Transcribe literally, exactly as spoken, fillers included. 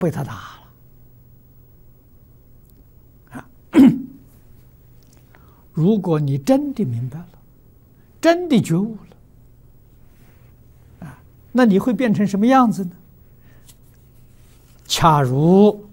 被他打了啊！如果你真的明白了，真的觉悟了啊，那你会变成什么样子呢？恰如